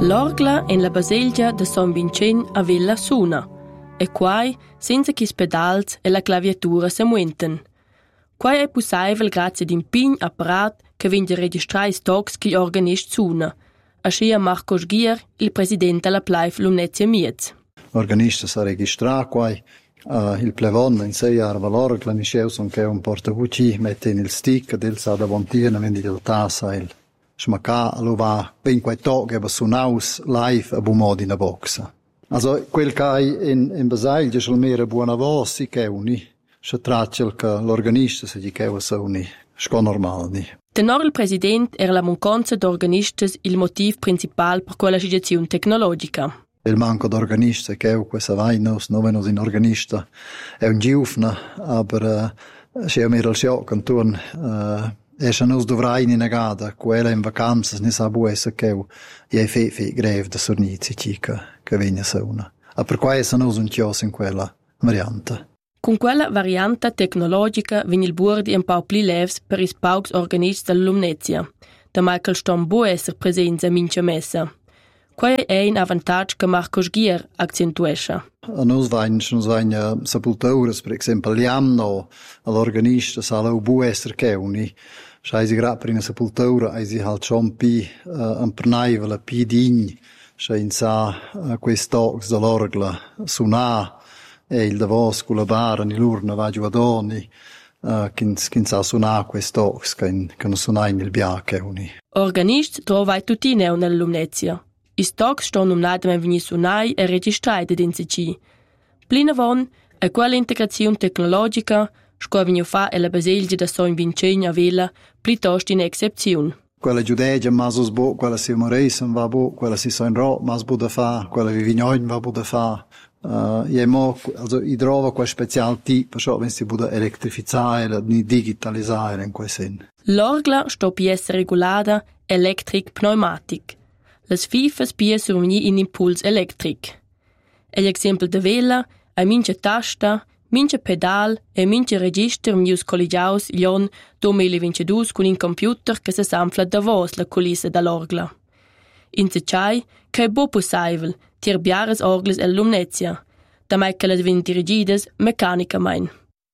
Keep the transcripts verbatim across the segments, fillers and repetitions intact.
L'orgla in la baselgia de San Vincent a Vella suna, e quai senza chis pedals e la claviatura se muenten. Quai è possibile grazie ad un pign apparat che vende registrare i stocks che l'organist suna, ascia Marco Sghier, il presidente della Plaif Lumnezia Miez. L'organista sa registrare quai, uh, il plevon in sei anni l'orgla, mi sceuson che è un portavuci, mette in il stick, del sa da vontina, vendi il tassa, il schmacca, lo va, ben quai to che va sunaus live a bumodi in boxa. Also, quel che hai in, in Basaglia è almeno buona voce, si che uni, se traccia che l'organista si che uni, sco normale. Tenor il presidente era la mancanza d'organistas il motivo principale per quella situazione tecnologica. Il manco d'organista, che è questa vainos, non venos in organista, è un giufna, aber uh, se mi il sio canton, uh, esce nos dovrai in negata, quella in vacanze, ne sa buessa che è fe fe greve da sornizi cica, che viene sauna. A per qua esce nos un chios in quella variante. Con quella variante tecnologica viene il burdi un po' più leves per i spauks organisti dell'Umnezia, da Michael Stom può essere presente in mince messa. Qual è un vantaggio che Marco Sghier accentuesce? A nos vain, nos vain sepulturas, per esempio, liamno all'organista sa lo può essere che uni, se si gra per una sepultura, si halt schon pi uh, un pernaivel, pi dign, se in sa uh, quest'ox dell'orgla suona, e il davos con la barra, ni l'urna va giù ad ogni, uh, che sa suona quest'ox, che non suona in il biache uni. Organist trovai tutti neu nell'Umnezia. I stocks stanno umnadamente venì suonai e registrati in C C. Plina von è quella integrazione tecnologica che viene fa e la baselgia da San Vincent a Vella piuttosto in eccezione. Quella giudegia masos bo, quella si moreisen va bo, quella si San Ro mas bo da fa, quella vi vignoin va bo da fa. Uh, e mo, also, i trova quel special tipo, so, wenn si bude elettrificare, ni digitalizzare in quel sen. L'orgla sto pi essere regolata electric-pneumatic. Las fifas pia surveni in impuls electric. E l'esempio de Vella è mince tasta, mince pedal e mince register mius collegiaus Lion duemilaventidue con un computer che si sanfla da vos la colissa dall'orgla. In Zecai, che è bo possibile tir biares orgles e l'Umnezia, da mai che le vin dirigides meccanicamente.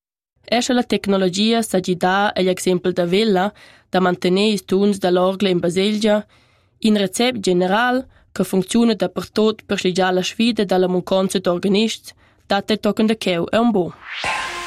Esce la tecnologia sa gida e l'esempio da Vella da mantenere i tuns dall'orgla in Baselgia in recept general che funziona dappertutto per sligiare la sfida dalla mancanza d'organisti, date toccando che è un buon.